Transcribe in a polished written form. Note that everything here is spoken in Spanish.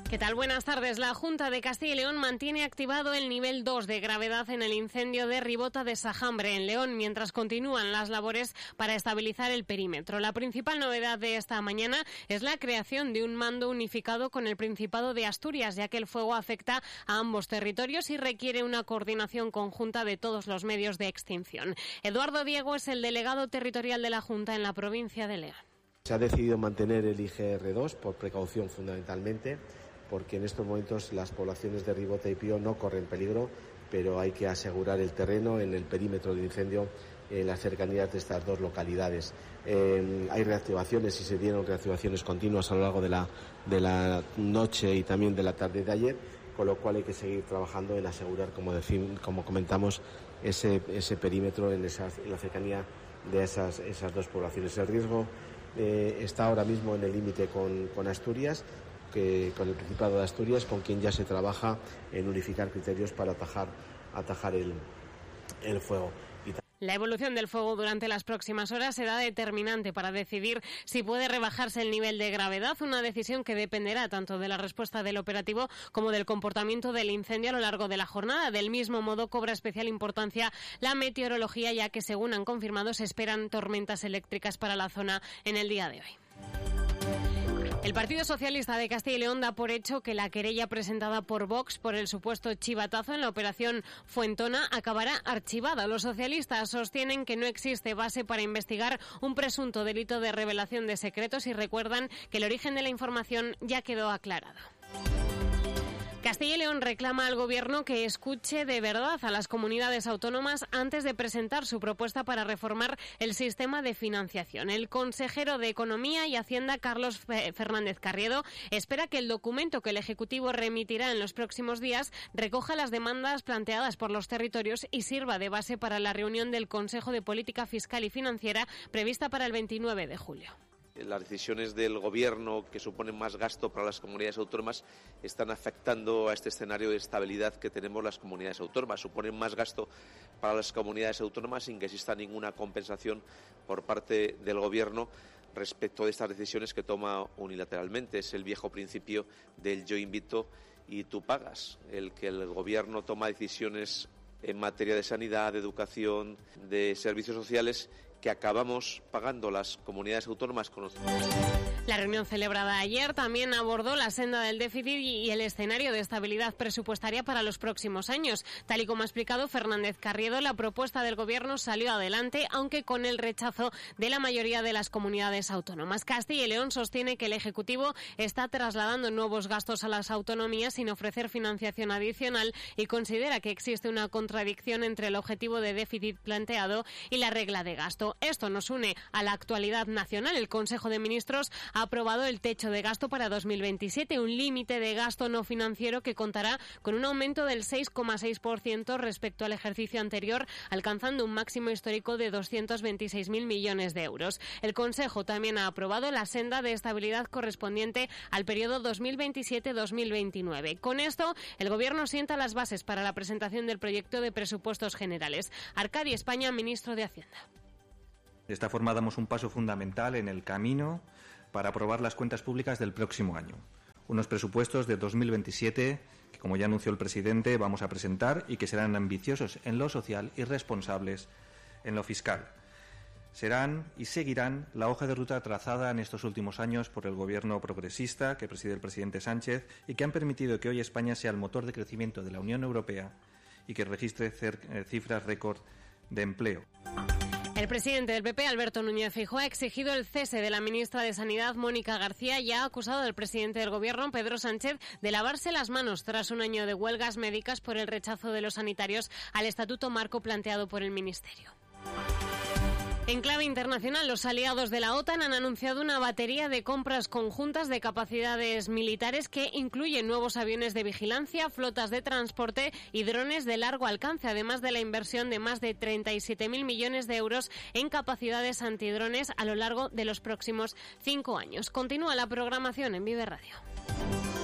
¿Qué tal? Buenas tardes. La Junta de Castilla y León mantiene activado el nivel 2 de gravedad en el incendio de Ribota de Sajambre, en León, mientras continúan las labores para estabilizar el perímetro. La principal novedad de esta mañana es la creación de un mando unificado con el Principado de Asturias, ya que el fuego afecta a ambos territorios y requiere una coordinación conjunta de todos los medios de extinción. Eduardo Diego es el delegado territorial de la Junta en la provincia de León. Se ha decidido mantener el IGR2 por precaución fundamentalmente, porque en estos momentos las poblaciones de Ribota y Pío no corren peligro, pero hay que asegurar el terreno en el perímetro del incendio, en las cercanías de estas dos localidades. Hay reactivaciones y se dieron reactivaciones continuas a lo largo de la noche y también de la tarde de ayer, con lo cual hay que seguir trabajando en asegurar, como comentamos, ese perímetro en la cercanía de esas dos poblaciones. El riesgo está ahora mismo en el límite con Asturias, con el Principado de Asturias, con quien ya se trabaja en unificar criterios para atajar el fuego. La evolución del fuego durante las próximas horas será determinante para decidir si puede rebajarse el nivel de gravedad, una decisión que dependerá tanto de la respuesta del operativo como del comportamiento del incendio a lo largo de la jornada. Del mismo modo, cobra especial importancia la meteorología, ya que, según han confirmado, se esperan tormentas eléctricas para la zona en el día de hoy. El Partido Socialista de Castilla y León da por hecho que la querella presentada por Vox por el supuesto chivatazo en la operación Fuentona acabará archivada. Los socialistas sostienen que no existe base para investigar un presunto delito de revelación de secretos y recuerdan que el origen de la información ya quedó aclarado. Castilla y León reclama al Gobierno que escuche de verdad a las comunidades autónomas antes de presentar su propuesta para reformar el sistema de financiación. El consejero de Economía y Hacienda, Carlos Fernández Carriedo, espera que el documento que el Ejecutivo remitirá en los próximos días recoja las demandas planteadas por los territorios y sirva de base para la reunión del Consejo de Política Fiscal y Financiera prevista para el 29 de julio. Las decisiones del Gobierno que suponen más gasto para las comunidades autónomas están afectando a este escenario de estabilidad que tenemos las comunidades autónomas. Suponen más gasto para las comunidades autónomas sin que exista ninguna compensación por parte del Gobierno respecto de estas decisiones que toma unilateralmente. Es el viejo principio del yo invito y tú pagas, el que el Gobierno toma decisiones en materia de sanidad, de educación, de servicios sociales que acabamos pagando las comunidades autónomas con nosotros. La reunión celebrada ayer también abordó la senda del déficit y el escenario de estabilidad presupuestaria para los próximos años. Tal y como ha explicado Fernández Carriedo, la propuesta del Gobierno salió adelante, aunque con el rechazo de la mayoría de las comunidades autónomas. Castilla y León sostiene que el Ejecutivo está trasladando nuevos gastos a las autonomías sin ofrecer financiación adicional y considera que existe una contradicción entre el objetivo de déficit planteado y la regla de gasto. Esto nos une a la actualidad nacional. El Consejo de Ministros ha aprobado el techo de gasto para 2027, un límite de gasto no financiero que contará con un aumento del 6,6% respecto al ejercicio anterior, alcanzando un máximo histórico de 226.000 millones de euros. El Consejo también ha aprobado la senda de estabilidad correspondiente al periodo 2027-2029. Con esto, el Gobierno sienta las bases para la presentación del proyecto de presupuestos generales. Arcadi España, ministro de Hacienda. De esta forma damos un paso fundamental en el camino para aprobar las cuentas públicas del próximo año. Unos presupuestos de 2027 que, como ya anunció el presidente, vamos a presentar y que serán ambiciosos en lo social y responsables en lo fiscal. Serán y seguirán la hoja de ruta trazada en estos últimos años por el Gobierno progresista que preside el presidente Sánchez y que han permitido que hoy España sea el motor de crecimiento de la Unión Europea y que registre cifras récord de empleo. El presidente del PP, Alberto Núñez Feijóo, ha exigido el cese de la ministra de Sanidad, Mónica García, y ha acusado al presidente del Gobierno, Pedro Sánchez, de lavarse las manos tras un año de huelgas médicas por el rechazo de los sanitarios al estatuto marco planteado por el Ministerio. En clave internacional, los aliados de la OTAN han anunciado una batería de compras conjuntas de capacidades militares que incluyen nuevos aviones de vigilancia, flotas de transporte y drones de largo alcance, además de la inversión de más de 37.000 millones de euros en capacidades antidrones a lo largo de los próximos 5 años. Continúa la programación en Vive Radio.